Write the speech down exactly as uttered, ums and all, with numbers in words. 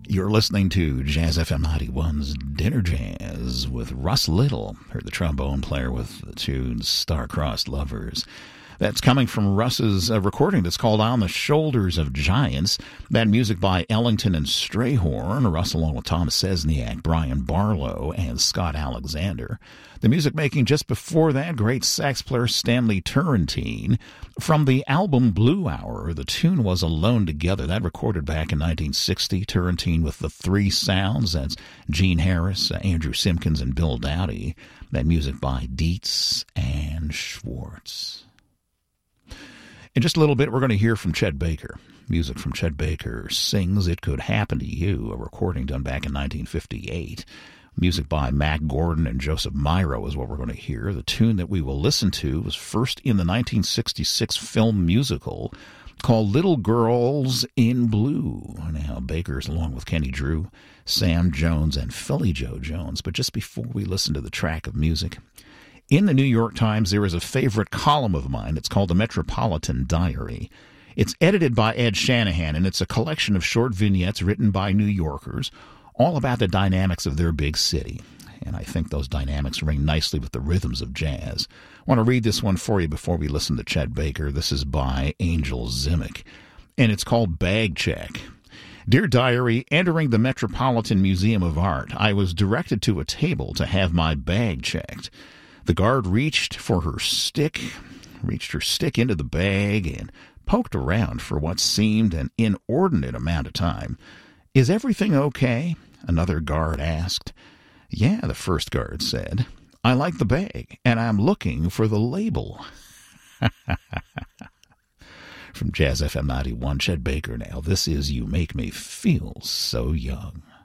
You're listening to Jazz F M ninety-one's Dinner Jazz with Russ Little, heard the trombone player with the tune Star-Crossed Lovers. That's coming from Russ's uh, recording that's called On the Shoulders of Giants. That music by Ellington and Strayhorn, Russ along with Thomas Sesniak, Brian Barlow, and Scott Alexander. The music making just before that, great sax player Stanley Turrentine. From the album Blue Hour, the tune was Alone Together. That recorded back in nineteen sixty. Turrentine with the Three Sounds. That's Gene Harris, uh, Andrew Simpkins, and Bill Dowdy. That music by Dietz and Schwartz. In just a little bit, we're going to hear from Chet Baker. Music from Chet Baker sings It Could Happen to You, a recording done back in nineteen fifty-eight. Music by Mac Gordon and Joseph Miro is what we're going to hear. The tune that we will listen to was first in the nineteen sixty-six film musical called Little Girls in Blue. Now, Baker's along with Kenny Drew, Sam Jones, and Philly Joe Jones. But just before we listen to the track of music, in the New York Times, there is a favorite column of mine. It's called The Metropolitan Diary. It's edited by Ed Shanahan, and it's a collection of short vignettes written by New Yorkers, all about the dynamics of their big city. And I think those dynamics ring nicely with the rhythms of jazz. I want to read this one for you before we listen to Chet Baker. This is by Angel Zimick, and it's called Bag Check. Dear Diary, entering the Metropolitan Museum of Art, I was directed to a table to have my bag checked. The guard reached for her stick, reached her stick into the bag, and poked around for what seemed an inordinate amount of time. Is everything okay? Another guard asked. Yeah, the first guard said. I like the bag, and I'm looking for the label. From Jazz F M ninety-one, Chet Baker now. This is You Make Me Feel So Young.